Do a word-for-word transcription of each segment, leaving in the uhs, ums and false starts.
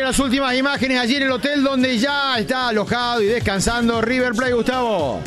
las últimas imágenes allí en el hotel donde ya está alojado y descansando River Plate, Gustavo.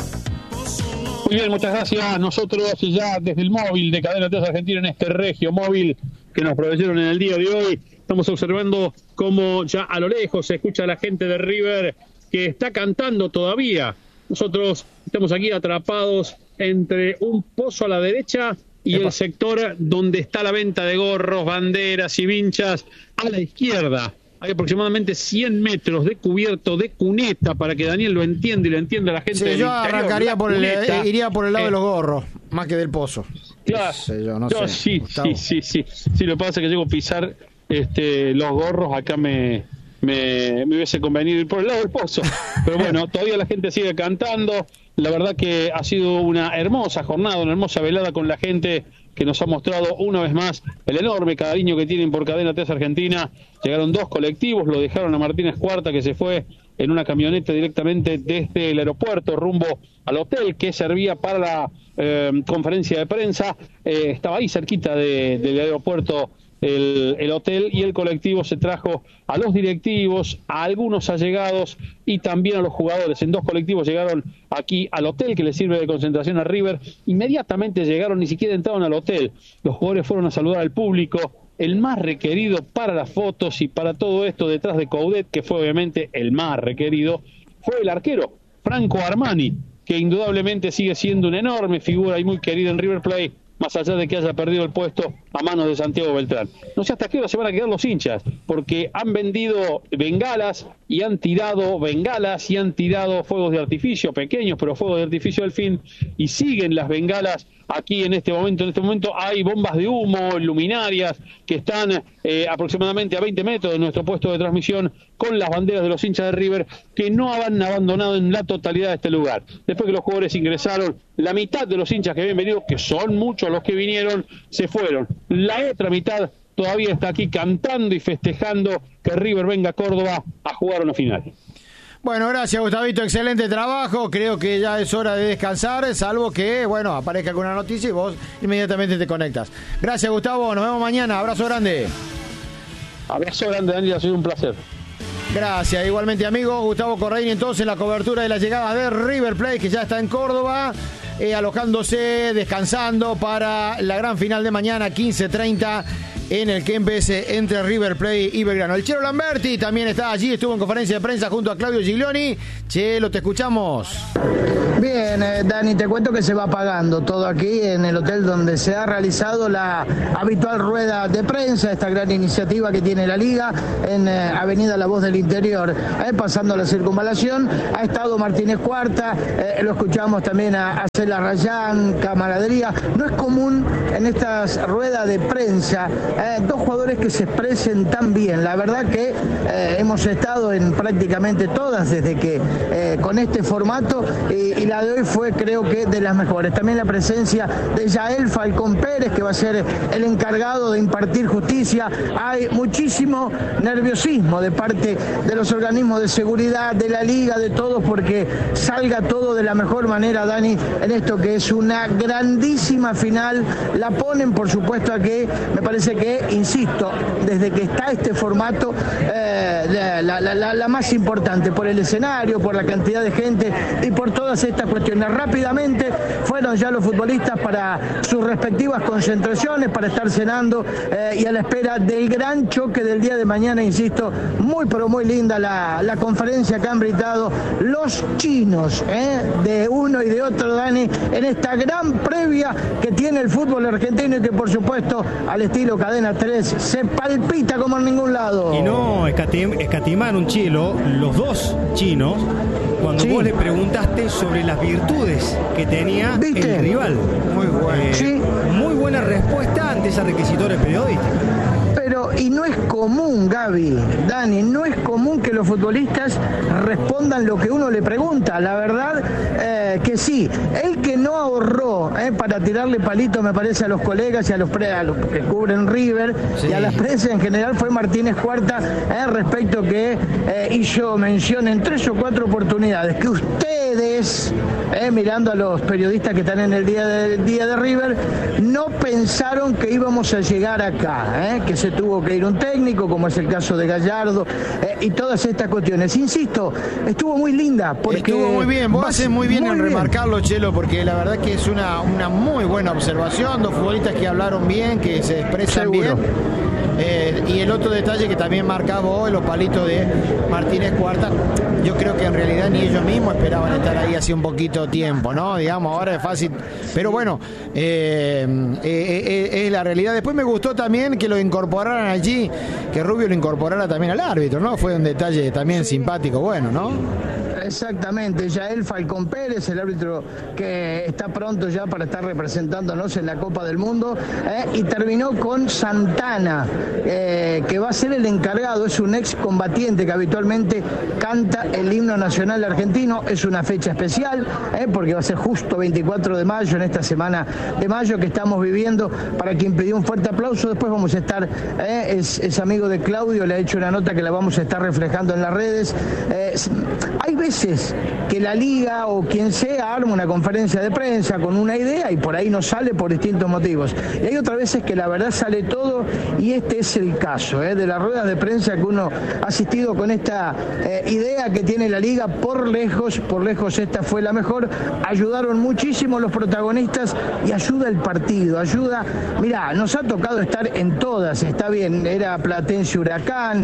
Muy bien, muchas gracias. Nosotros ya desde el móvil de Cadena tres Argentina en este regio móvil que nos proveyeron en el día de hoy, estamos observando cómo ya a lo lejos se escucha a la gente de River que está cantando todavía. Nosotros estamos aquí atrapados entre un pozo a la derecha y el sector donde está la venta de gorros, banderas y vinchas a la izquierda. Hay aproximadamente cien metros de cubierto de cuneta, para que Daniel lo entienda y lo entienda la gente sí, del yo interior. arrancaría por el, eh, iría por el lado eh, de los gorros, más que del pozo. Claro, sé yo, no yo, sé, sí, sí, sí, sí, sí. Lo que pasa es que llego a pisar este, los gorros, acá me, me, me hubiese convenido ir por el lado del pozo. Pero bueno, todavía la gente sigue cantando. La verdad que ha sido una hermosa jornada, una hermosa velada con la gente que nos ha mostrado una vez más el enorme cariño que tienen por Cadena tres Argentina. Llegaron dos colectivos, lo dejaron a Martínez Cuarta, que se fue en una camioneta directamente desde el aeropuerto rumbo al hotel que servía para la eh, conferencia de prensa. Eh, estaba ahí cerquita de, del aeropuerto el, el hotel, y el colectivo se trajo a los directivos, a algunos allegados y también a los jugadores. En dos colectivos llegaron aquí al hotel que le sirve de concentración a River. Inmediatamente llegaron, ni siquiera entraron al hotel. Los jugadores fueron a saludar al público. El más requerido para las fotos y para todo esto detrás de Coudet, que fue obviamente el más requerido, fue el arquero Franco Armani, que indudablemente sigue siendo una enorme figura y muy querida en River Plate, más allá de que haya perdido el puesto a manos de Santiago Beltrán. No sé hasta qué hora se van a quedar los hinchas, porque han vendido bengalas y han tirado bengalas y han tirado fuegos de artificio, pequeños pero fuegos de artificio al fin, y siguen las bengalas aquí en este momento. En este momento hay bombas de humo, luminarias, que están eh, aproximadamente a veinte metros de nuestro puesto de transmisión, con las banderas de los hinchas de River, que no han abandonado en la totalidad de este lugar. Después que los jugadores ingresaron, la mitad de los hinchas que habían venido, que son muchos los que vinieron, se fueron. La otra mitad todavía está aquí cantando y festejando que River venga a Córdoba a jugar una final. Bueno, gracias, Gustavito, excelente trabajo. Creo que ya es hora de descansar, salvo que, bueno, aparezca alguna noticia y vos inmediatamente te conectas. Gracias, Gustavo, nos vemos mañana, abrazo grande. Abrazo grande, Daniel, ha sido un placer. Gracias, igualmente, amigo. Gustavo Corraini, entonces, en la cobertura de la llegada de River Plate, que ya está en Córdoba, eh, alojándose, descansando para la gran final de mañana, quince treinta, en el Kempes entre River Plate y Belgrano. El Chelo Lamberti también está allí, estuvo en conferencia de prensa junto a Claudio Giglioni. Chelo, te escuchamos. Bien, eh, Dani, te cuento que se va pagando todo aquí en el hotel donde se ha realizado la habitual rueda de prensa, esta gran iniciativa que tiene la Liga en eh, Avenida La Voz del Interior, eh, pasando la circunvalación. Ha estado Martínez Cuarta, eh, lo escuchamos también a, a Cela Rayán, camaradería. No es común en estas ruedas de prensa eh, dos jugadores que se expresen tan bien. La verdad que eh, hemos estado en prácticamente todas desde que eh, con este formato, y, y la de hoy fue, creo que, de las mejores. También la presencia de Yael Falcón Pérez, que va a ser el encargado de impartir justicia. Hay muchísimo nerviosismo de parte de los organismos de seguridad, de la Liga, de todos, porque salga todo de la mejor manera, Dani, en esto que es una grandísima final. La ponen, por supuesto, a que me parece que, insisto, desde que está este formato, eh, la, la, la, la más importante, por el escenario, por la cantidad de gente y por todas estas cuestiones. Rápidamente fueron ya los futbolistas para sus respectivas concentraciones, para estar cenando eh, y a la espera del gran choque del día de mañana. Insisto, muy pero muy linda la, la conferencia que han brindado los chinos, eh, de uno y de otro, Dani, en esta gran previa que tiene el fútbol argentino, y que, por supuesto, al estilo Cadena tres, se palpita como en ningún lado. Y no escatim, escatimar un chilo, los dos chinos, cuando sí. vos le preguntaste sobre las virtudes que tenía ¿Viste? el rival. Muy bueno. Eh, sí. Muy buena respuesta ante esa requisitoria periodística. Pero, y no es común, Gaby, Dani, no es común que los futbolistas respondan lo que uno le pregunta. La verdad eh, que sí. El que no ahorró eh, para tirarle palito, me parece, a los colegas y a los, pre, a los que cubren River, sí. y a las prensa en general, fue Martínez Cuarta, eh, respecto que eh, hizo mención en tres o cuatro oportunidades que ustedes redes, eh, mirando a los periodistas que están en el día de, día de River, no pensaron que íbamos a llegar acá, eh, que se tuvo que ir un técnico, como es el caso de Gallardo, eh, y todas estas cuestiones. Insisto, estuvo muy linda. Porque estuvo muy bien, vos haces muy bien muy en bien. remarcarlo, Chelo, porque la verdad que es una, una muy buena observación, dos futbolistas que hablaron bien, que se expresan Seguro. bien. Eh, y el otro detalle que también marcaba vos, los palitos de Martínez Cuarta, yo creo que en realidad ni ellos mismos esperaban estar ahí hace un poquito tiempo, ¿no? Digamos, ahora es fácil, pero bueno, eh, eh, eh, es la realidad. Después me gustó también que lo incorporaran allí, que Rubio lo incorporara también al árbitro, ¿no? Fue un detalle también simpático, bueno, ¿no? Exactamente, Yael Falcón Pérez, el árbitro que está pronto ya para estar representándonos en la Copa del Mundo, eh, y terminó con Santana, eh, que va a ser el encargado, es un ex combatiente que habitualmente canta el himno nacional argentino. Es una fecha especial, eh, porque va a ser justo veinticuatro de mayo, en esta semana de mayo que estamos viviendo, para quien pidió un fuerte aplauso. Después vamos a estar, eh, es, es amigo de Claudio, le ha hecho una nota que la vamos a estar reflejando en las redes. Eh, hay veces que la liga o quien sea arma una conferencia de prensa con una idea y por ahí no sale por distintos motivos. Y hay otras veces que la verdad sale todo, y este es el caso, ¿eh? de las ruedas de prensa que uno ha asistido con esta eh, idea que tiene la liga. Por lejos, por lejos esta fue la mejor. Ayudaron muchísimo los protagonistas y ayuda el partido, ayuda. Mirá, nos ha tocado estar en todas, está bien, era Platense Huracán,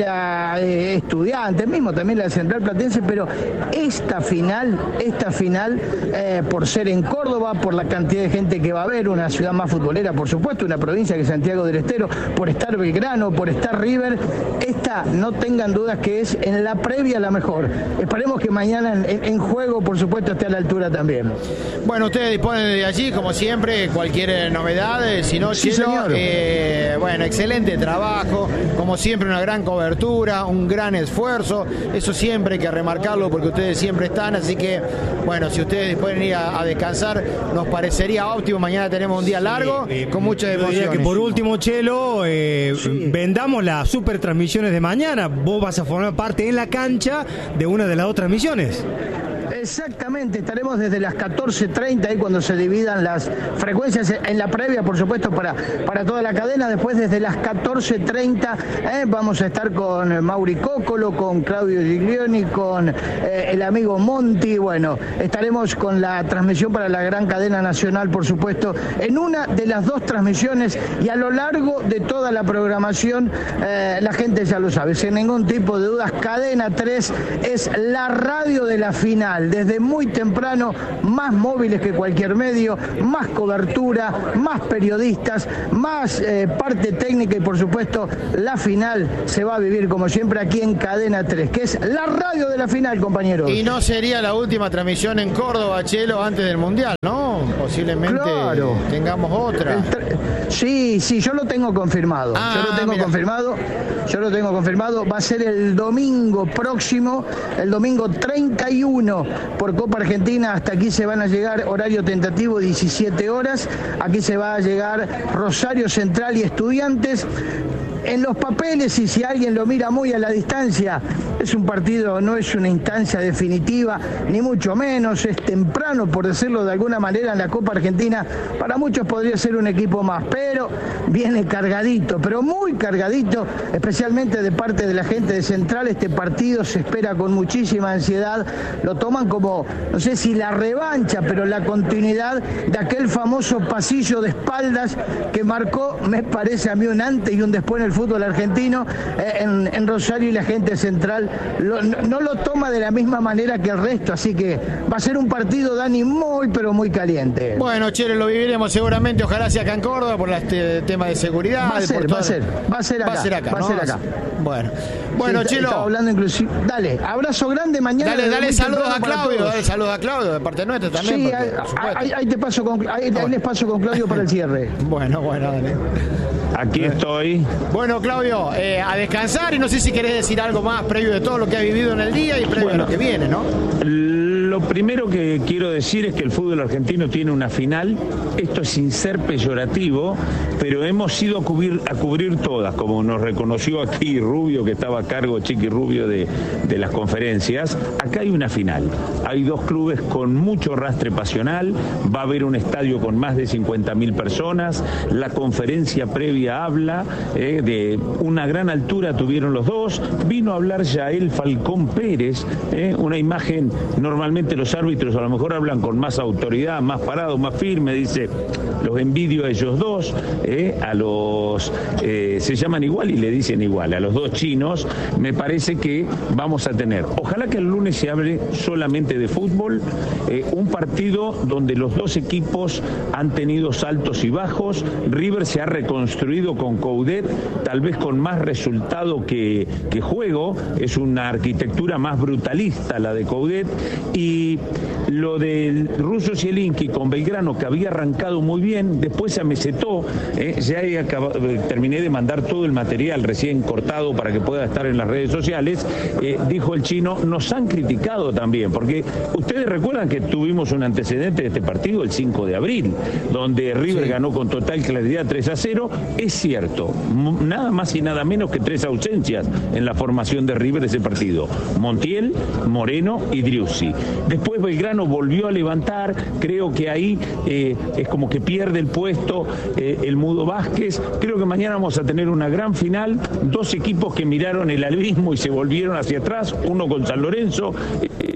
era eh, Estudiantes, mismo también la Central Platense, pero esta final, esta final, eh, por ser en Córdoba, por la cantidad de gente que va a haber, una ciudad más futbolera, por supuesto, una provincia que Santiago del Estero, por estar Belgrano, por estar River, esta, no tengan dudas que es en la previa la mejor. Esperemos que mañana en, en juego, por supuesto, esté a la altura también. Bueno, ustedes disponen de allí, como siempre, cualquier novedad, si no, Sí, Chelo, señor. eh, bueno, excelente trabajo, como siempre una gran cobertura, un gran esfuerzo, eso siempre hay que remarcarlo porque ustedes siempre están, así que, bueno, si ustedes pueden ir a, a descansar, nos parecería óptimo. Mañana tenemos un día largo, Sí, eh, con muchas yo diría emociones. que por último, Chelo, eh, Sí. vendamos las super transmisiones de mañana. Vos vas a formar parte en la cancha de una de las dos transmisiones. Exactamente, estaremos desde las catorce treinta, ahí cuando se dividan las frecuencias en la previa, por supuesto, para, para toda la cadena. Después, desde las catorce treinta, eh, vamos a estar con Mauri Cócolo, con Claudio Giglioni, con eh, el amigo Monti. Bueno, estaremos con la transmisión para la gran cadena nacional, por supuesto, en una de las dos transmisiones, y a lo largo de toda la programación, eh, la gente ya lo sabe, sin ningún tipo de dudas, Cadena tres es la radio de la final. Desde muy temprano, más móviles que cualquier medio, más cobertura, más periodistas, más eh, parte técnica, y por supuesto la final se va a vivir como siempre aquí en Cadena tres, que es la radio de la final, compañeros. Y no sería la última transmisión en Córdoba, Chelo, antes del Mundial, ¿no? Posiblemente Claro. tengamos otra. El tre- Sí, sí, yo lo tengo confirmado. Ah, yo lo tengo mira. confirmado. Yo lo tengo confirmado. Va a ser el domingo próximo, el domingo treinta y uno, por Copa Argentina. Hasta aquí se van a llegar, horario tentativo diecisiete horas. Aquí se va a llegar Rosario Central y Estudiantes. En los papeles, y si alguien lo mira muy a la distancia, es un partido, no es una instancia definitiva, ni mucho menos, es temprano, por decirlo de alguna manera, en la Copa Argentina. Para muchos podría ser un equipo más, pero viene cargadito, pero muy cargadito, especialmente de parte de la gente de Central. Este partido se espera con muchísima ansiedad, lo toman como, no sé si la revancha, pero la continuidad de aquel famoso pasillo de espaldas que marcó, me parece a mí, un antes y un después en el fútbol argentino, eh, en, en Rosario, y la gente central lo, no, no lo toma de la misma manera que el resto, así que va a ser un partido, Dani, muy pero muy caliente. Bueno, Chelo, lo viviremos seguramente, ojalá sea acá en Córdoba por este tema de seguridad. Va a ser, por va todo- a ser, va a ser acá, Va a ser acá, va a ¿no? ser acá. Bueno, bueno, Sí, Chelo. estaba hablando inclusive. Dale, abrazo grande mañana. Dale, desde dale muy saludos a temprano para Claudio, todos. dale saludos a Claudio de parte nuestra también. Sí, porque, ahí, por supuesto. ahí- ahí te paso con, ahí, ahí les paso con Claudio para el cierre. Bueno, bueno, dale. Aquí estoy. Bueno. Bueno, Claudio, eh, a descansar y no sé si querés decir algo más previo de todo lo que ha vivido en el día y previo bueno, a lo que viene, ¿no? Lo primero que quiero decir es que el fútbol argentino tiene una final, esto es sin ser peyorativo, pero hemos ido a cubrir, a cubrir todas, como nos reconoció aquí Rubio, que estaba a cargo, Chiqui Rubio, de, de las conferencias. Acá hay una final, hay dos clubes con mucho rastre pasional, va a haber un estadio con más de cincuenta mil personas, la conferencia previa habla eh, de una gran altura tuvieron los dos, vino a hablar Yael Falcón Pérez, eh, una imagen normalmente los árbitros a lo mejor hablan con más autoridad, más parado, más firme, dice, los envidio a ellos dos, eh, a los, eh, se llaman igual y le dicen igual, a los dos chinos, me parece que vamos a tener, ojalá que el lunes se hable solamente de fútbol, eh, un partido donde los dos equipos han tenido saltos y bajos, River se ha reconstruido con Coudet, tal vez con más resultado que, que juego, es una arquitectura más brutalista la de Coudet, y Y lo del ruso Zielinski con Belgrano, que había arrancado muy bien, después se amesetó, eh, ya he acabado, terminé de mandar todo el material recién cortado para que pueda estar en las redes sociales, eh, dijo el chino, nos han criticado también, porque ustedes recuerdan que tuvimos un antecedente de este partido el cinco de abril, donde River sí. ganó con total claridad tres a cero, es cierto, nada más y nada menos que tres ausencias en la formación de River ese partido, Montiel, Moreno y Driussi. Después Belgrano volvió a levantar, creo que ahí eh, es como que pierde el puesto eh, el Mudo Vázquez, creo que mañana vamos a tener una gran final, dos equipos que miraron el abismo y se volvieron hacia atrás, uno con San Lorenzo, eh,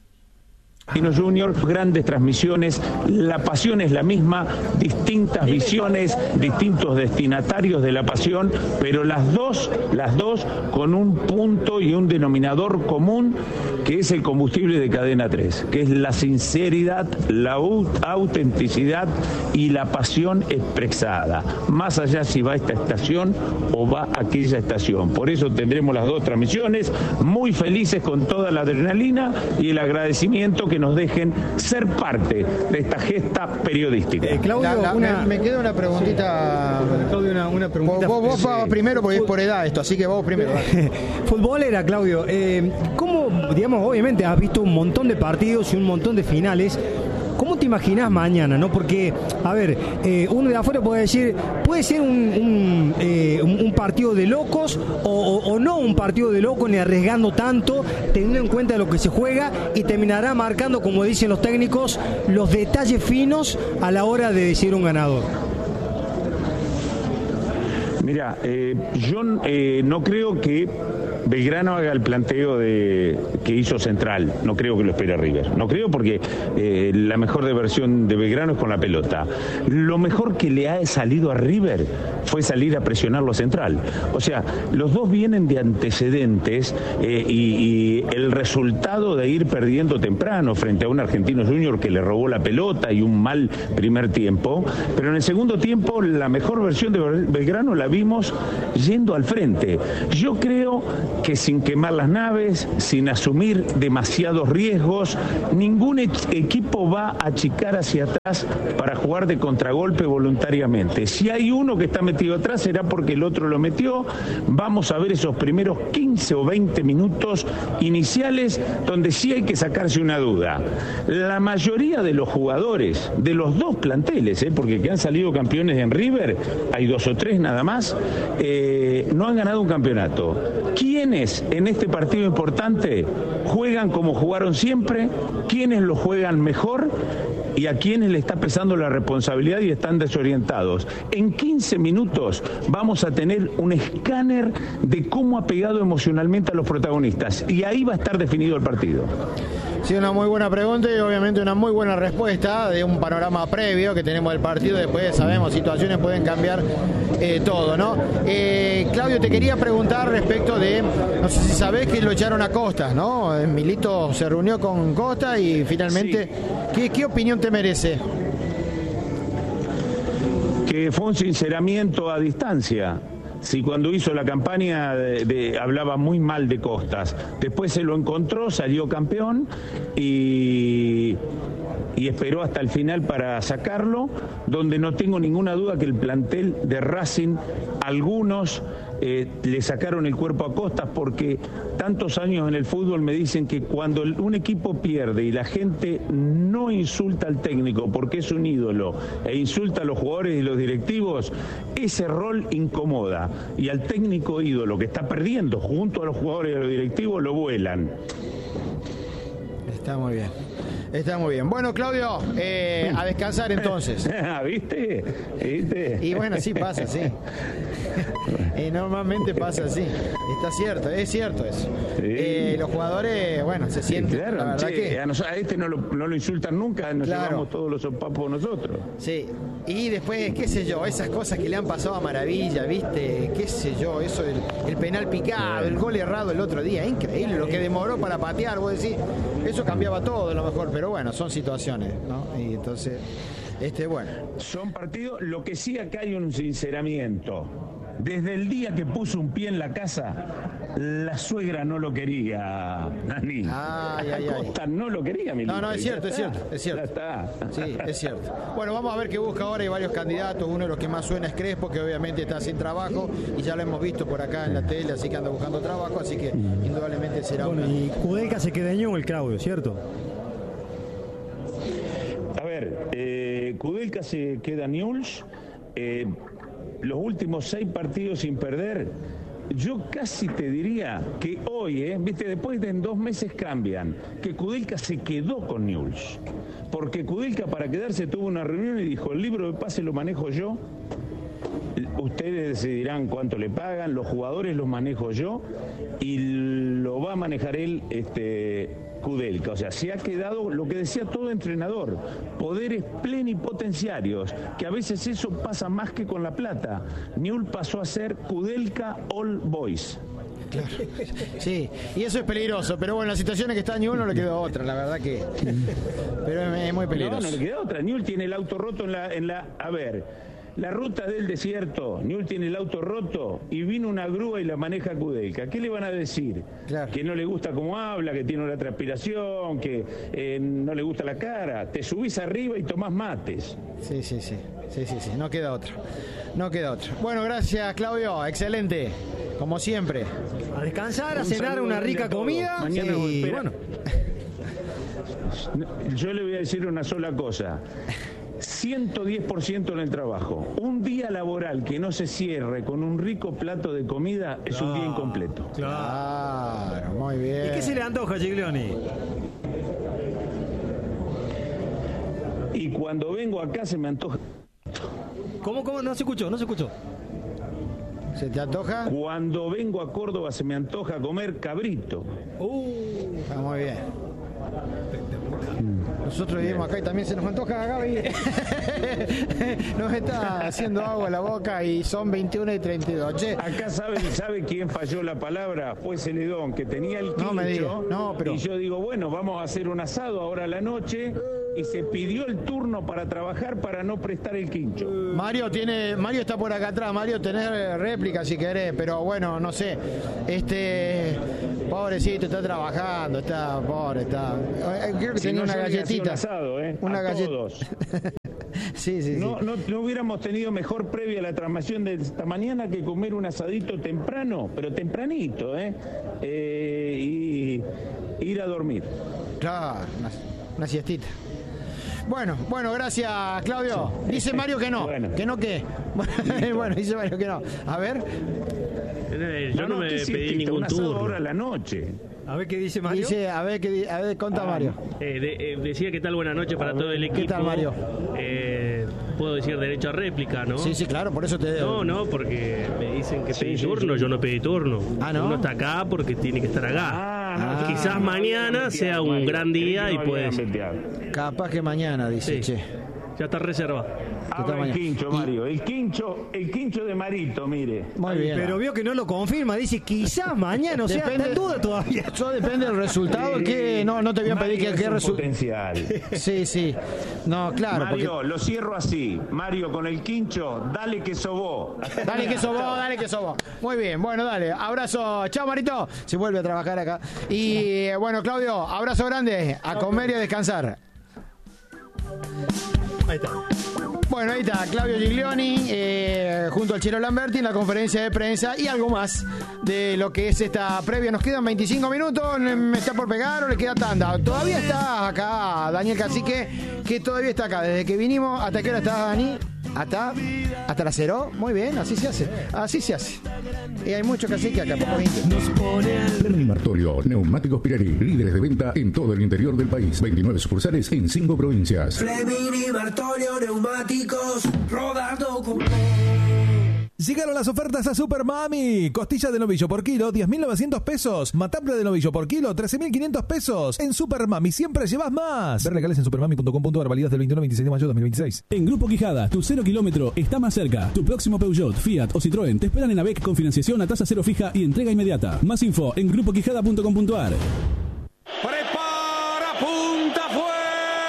Junior, grandes transmisiones, la pasión es la misma, distintas visiones, distintos destinatarios de la pasión, pero las dos, las dos con un punto y un denominador común que es el combustible de Cadena tres, que es la sinceridad, la autenticidad y la pasión expresada, más allá si va a esta estación o va a aquella estación. Por eso tendremos las dos transmisiones, muy felices con toda la adrenalina y el agradecimiento que nos dejen ser parte de esta gesta periodística. Eh, Claudio, la, la, una... me, me queda una preguntita. Sí. Claudio, una, una preguntita. Vos, vos, vos sí. primero, porque es por edad esto, así que vos primero. Futbolera, Claudio, eh, ¿cómo, digamos, obviamente has visto un montón de partidos y un montón de finales? ¿Cómo te imaginás mañana, no? Porque, a ver, eh, uno de afuera puede decir, puede ser un, un, eh, un, un partido de locos o, o, o no un partido de locos ni arriesgando tanto, teniendo en cuenta lo que se juega y terminará marcando, como dicen los técnicos, los detalles finos a la hora de decir un ganador. Mira, eh, yo eh, no creo que Belgrano haga el planteo de, que hizo Central, no creo que lo espere River, no creo porque eh, la mejor de versión de Belgrano es con la pelota. Lo mejor que le ha salido a River fue salir a presionarlo a Central. O sea, los dos vienen de antecedentes eh, y, y el resultado de ir perdiendo temprano frente a un Argentino Junior que le robó la pelota y un mal primer tiempo, pero en el segundo tiempo la mejor versión de Belgrano la vimos yendo al frente. Yo creo que sin quemar las naves, sin asumir demasiados riesgos, ningún e- equipo va a achicar hacia atrás para jugar de contragolpe voluntariamente. Si hay uno que está metido atrás será porque el otro lo metió. Vamos a ver esos primeros quince o veinte minutos iniciales donde sí hay que sacarse una duda. La mayoría de los jugadores de los dos planteles, ¿eh? porque que han salido campeones en River, hay dos o tres nada más, eh, no han ganado un campeonato. ¿Quiénes en este partido importante juegan como jugaron siempre? ¿Quiénes lo juegan mejor? Y a quienes le está pesando la responsabilidad y están desorientados. En quince minutos vamos a tener un escáner de cómo ha pegado emocionalmente a los protagonistas y ahí va a estar definido el partido. Sí, una muy buena pregunta y obviamente una muy buena respuesta de un panorama previo que tenemos del partido. Después sabemos, situaciones pueden cambiar eh, todo, ¿no? Eh, Claudio, te quería preguntar respecto de, no sé si sabés que lo echaron a Costa, ¿no? Milito se reunió con Costa y finalmente, sí. ¿qué, qué opinión te merece? Que fue un sinceramiento a distancia. Si cuando hizo la campaña de, de, hablaba muy mal de Costas, después se lo encontró, salió campeón y, y esperó hasta el final para sacarlo, donde no tengo ninguna duda que el plantel de Racing, algunos eh, le sacaron el cuerpo a Costas, porque tantos años en el fútbol me dicen que cuando un equipo pierde y la gente no insulta al técnico porque es un ídolo e insulta a los jugadores y los directivos, ese rol incomoda, y al técnico ídolo que está perdiendo junto a los jugadores y los directivos lo vuelan. Está muy bien. Está muy bien. Bueno, Claudio, eh, a descansar entonces. ¿Viste? ¿Viste? Y bueno, sí pasa, sí. eh, normalmente pasa así. Está cierto, es cierto eso. Sí. Eh, los jugadores, bueno, se sienten. Sí, claro, la verdad che, que... a, nos, a este no lo, no lo insultan nunca, nos claro. llevamos todos los sopapos nosotros. Sí. Y después, qué sé yo, esas cosas que le han pasado a Maravilla, ¿viste? Qué sé yo, eso, el, el penal picado, el gol errado el otro día, increíble lo que demoró para patear, vos decís, eso cambiaba todo a lo mejor, pero bueno, son situaciones, ¿no? Y entonces, este, bueno. Son partidos, lo que sí acá hay un sinceramiento. Desde el día que puso un pie en la casa, la suegra no lo quería, Dani. Ay, ay, ay. Costa no lo quería, mi No, no, es cierto, es cierto, es cierto. Ya está. Sí, es cierto. Bueno, vamos a ver qué busca ahora. Hay varios candidatos. Uno de los que más suena es Crespo, que obviamente está sin trabajo y ya lo hemos visto por acá en la tele, así que anda buscando trabajo, así que indudablemente será bueno, una... Y Kudelka se queda en el Claudio, ¿cierto? A ver, eh, Kudelka se queda Newell's. Eh, los últimos seis partidos sin perder, yo casi te diría que hoy, eh, viste, después de en dos meses cambian, que Kudelka se quedó con Newell's, porque Kudelka para quedarse tuvo una reunión y dijo, el libro de pase lo manejo yo, ustedes decidirán cuánto le pagan, los jugadores los manejo yo y lo va a manejar él, este Kudelka. O sea, se ha quedado lo que decía todo entrenador, poderes plenipotenciarios, que a veces eso pasa más que con la plata. Newell's pasó a ser Kudelka All Boys. Claro. Sí, y eso es peligroso, pero bueno, la situación es que está Newell's no le quedó otra, la verdad que... Pero es muy peligroso. No, no le queda otra. Newell's tiene el auto roto en la... En la a ver... La ruta del desierto, Newell's tiene el auto roto y vino una grúa y la maneja Kudelka. ¿Qué le van a decir? Claro. Que no le gusta cómo habla, que tiene una transpiración, que eh, no le gusta la cara. Te subís arriba y tomás mates. Sí, sí, sí, sí, sí, sí. No queda otra. No queda otra. Bueno, gracias, Claudio. Excelente. Como siempre. A descansar, a cenar una rica comida. Mañana y y bueno. Yo le voy a decir una sola cosa. ciento diez por ciento en el trabajo. Un día laboral que no se cierre con un rico plato de comida es un día incompleto. Claro, muy bien. ¿Y qué se le antoja, Giglioni? Y cuando vengo acá se me antoja... ¿Cómo, cómo? No se escuchó, no se escuchó. ¿Se te antoja? Cuando vengo a Córdoba se me antoja comer cabrito. Uh, está muy bien. Nosotros vivimos acá y también se nos antoja, Gaby. Nos está haciendo agua en la boca y son veintiuno y treinta y dos. Che. Acá sabe, sabe quién falló la palabra, fue Celedón, que tenía el quincho. No me digas, no, pero... Y yo digo, bueno, vamos a hacer un asado ahora a la noche. Y se pidió el turno para trabajar para no prestar el quincho. Mario tiene, Mario está por acá atrás. Mario, tenés réplica si querés, pero bueno, no sé. Este pobrecito está trabajando, está pobre, está. Creo que si tenía no, una galletita. Un asado, ¿eh? Una galleta. Sí, sí, no, sí. No, no hubiéramos tenido mejor previa a la transmisión de esta mañana que comer un asadito temprano, pero tempranito, ¿eh? eh y ir a dormir. Claro, una, una siestita. Bueno, bueno, gracias, Claudio. Dice Mario que no. Bueno. ¿Que no qué? Bueno, dice Mario que no. A ver. Yo no, no me pedí ningún turno. Ahora a la noche. A ver qué dice Mario. Dice, a ver qué a ver, conta ah, Mario. Eh, de, eh, decía que tal buena noche para todo el equipo. ¿Qué tal, Mario? Eh, puedo decir derecho a réplica, ¿no? Sí, sí, claro, por eso te No, no, porque me dicen que sí, pedí sí, turno, sí. yo no pedí turno. Ah, ¿no? Uno está acá porque tiene que estar acá. Ah, no, Quizás no, mañana no sea un Mario, gran día y puede ser. Capaz que mañana, dice, sí. che. Ya está reservado. Ahora el quincho, Mario. El quincho, el quincho de Marito, mire. Muy bien. Pero vio que no lo confirma. Dice quizás mañana, o sea, depende, está en duda todavía. Eso depende del resultado. Sí, que no, no te voy a pedir que, que resulte. Potencial. Sí, sí. No, claro. Mario, porque... lo cierro así. Mario, con el quincho, dale que sobó. Dale que sobó, dale que sobó. Muy bien, bueno, dale. Abrazo. Chao, Marito. Se vuelve a trabajar acá. Y bueno, Claudio, abrazo grande. A comer y a descansar. Ahí está. Bueno, ahí está Claudio Giglioni eh, junto al Chelo Lamberti en la conferencia de prensa y algo más de lo que es esta previa. Nos quedan veinticinco minutos, ¿me está por pegar o le queda tanda? Todavía está acá Daniel Cacique, que todavía está acá. Desde que vinimos, ¿hasta qué hora está Dani? Hasta, hasta la cero. Muy bien, así se hace. Así se hace. Y hay mucho cacique acá. Berni Martorio, Neumáticos Pirelli, líderes de venta en todo el interior del país. veintinueve sucursales en cinco provincias. Flemini Martorio Neumáticos, rodando con... Llegaron las ofertas a Super Mami. Costilla de novillo por kilo, diez mil novecientos pesos. Matambre de novillo por kilo, trece mil quinientos pesos. En Super Mami siempre llevas más. Ver legales en supermami punto com punto ar, válidas del veintiuno al veintiséis de mayo de dos mil veintiséis. En Grupo Quijada, tu cero kilómetro está más cerca. Tu próximo Peugeot, Fiat o Citroën te esperan en A B E C con financiación a tasa cero fija y entrega inmediata. Más info en grupo quijada punto com punto ar. Prepara, punta, fue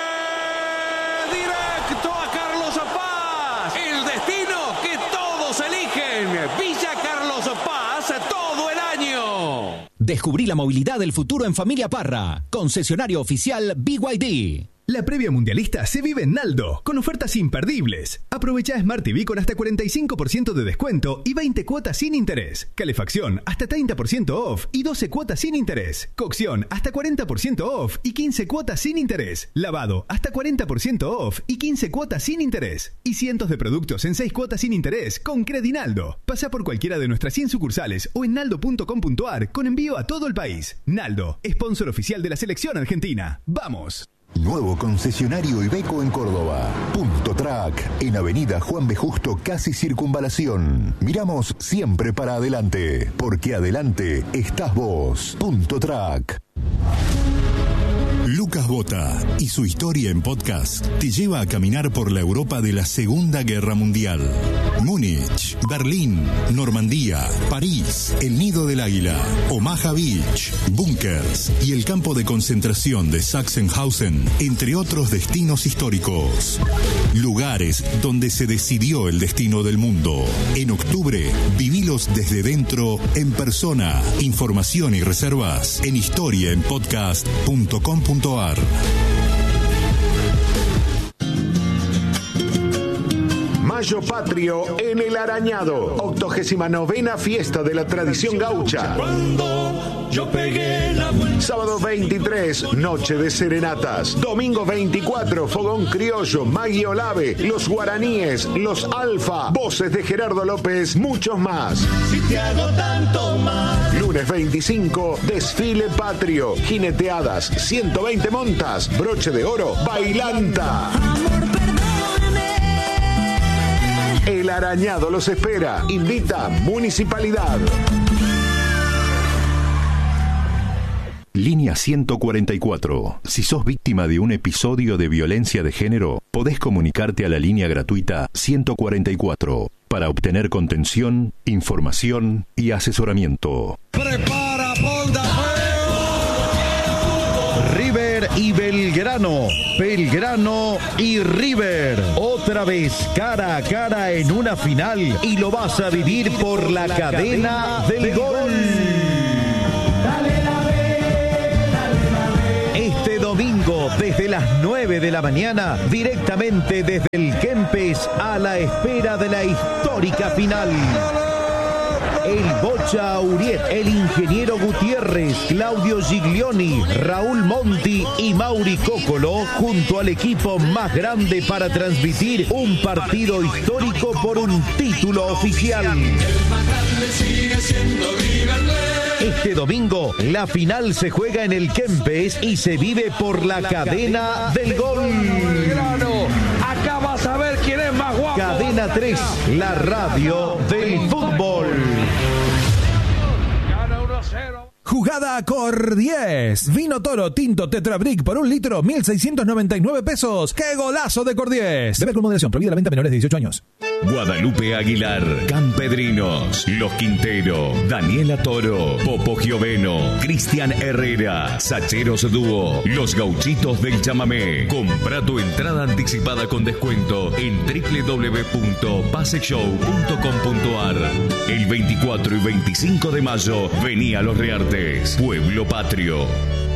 directo a Carlos Paz. El destino que todos eligen. Villa Carlos Paz todo el año. Descubrí la movilidad del futuro en Familia Parra. Concesionario oficial B Y D. La previa mundialista se vive en Naldo, con ofertas imperdibles. Aprovecha Smart T V con hasta cuarenta y cinco por ciento de descuento y veinte cuotas sin interés. Calefacción hasta treinta por ciento off y doce cuotas sin interés. Cocción hasta cuarenta por ciento off y quince cuotas sin interés. Lavado hasta cuarenta por ciento off y quince cuotas sin interés. Y cientos de productos en seis cuotas sin interés con Credinaldo. Pasa por cualquiera de nuestras cien sucursales o en naldo punto com punto ar con envío a todo el país. Naldo, sponsor oficial de la selección argentina. ¡Vamos! Nuevo concesionario Iveco en Córdoba. Punto Track, en Avenida Juan B. Justo, casi Circunvalación. Miramos siempre para adelante, porque adelante estás vos. Punto Track. Lucas Bota y su historia en podcast te lleva a caminar por la Europa de la Segunda Guerra Mundial. Múnich, Berlín, Normandía, París, el Nido del Águila, Omaha Beach, búnkers y el campo de concentración de Sachsenhausen, entre otros destinos históricos. Lugares donde se decidió el destino del mundo. En octubre, vivilos desde dentro, en persona. Información y reservas en historia en podcast punto com punto ar. Mayo Patrio en El Arañado, octogésima novena fiesta de la tradición gaucha. Yo pegué la vuelta. Sábado veintitrés, noche de serenatas. Domingo veinticuatro, fogón criollo, Maggie Olave, los guaraníes, los alfa, voces de Gerardo López, muchos más. Si te hago tanto más. Lunes veinticinco, desfile patrio, jineteadas, ciento veinte montas, broche de oro, bailanta. El Arañado los espera. Invita Municipalidad. Línea ciento cuarenta y cuatro. Si sos víctima de un episodio de violencia de género, podés comunicarte a la línea gratuita ciento cuarenta y cuatro para obtener contención, información y asesoramiento. Prepara, ponda, River y Belgrano, Belgrano y River, otra vez cara a cara en una final y lo vas a vivir por la cadena del gol. Este domingo desde las nueve de la mañana, directamente desde el Kempes a la espera de la histórica final. El Bocha Auriet, el Ingeniero Gutiérrez, Claudio Giglioni, Raúl Monti y Mauri Cócolo, junto al equipo más grande para transmitir un partido histórico por un título oficial. Este domingo, la final se juega en el Kempes y se vive por la cadena del gol. Acá vas a ver quién es más guapo. Cadena tres, la radio del fútbol. Jugada Cor diez. Vino Toro Tinto Tetra Brick por un litro, mil seiscientos noventa y nueve pesos. ¡Qué golazo de Cor diez! Bebe con moderación. Prohibida la venta a menores de dieciocho años. Guadalupe Aguilar, Campedrinos, Los Quintero, Daniela Toro, Popo Gioveno, Cristian Herrera, Sacheros Dúo, Los Gauchitos del Chamamé. Compra tu entrada anticipada con descuento en doble u doble u doble u punto pase show punto com punto ar. El veinticuatro y veinticinco de mayo, vení a Los Reartes, Pueblo Patrio.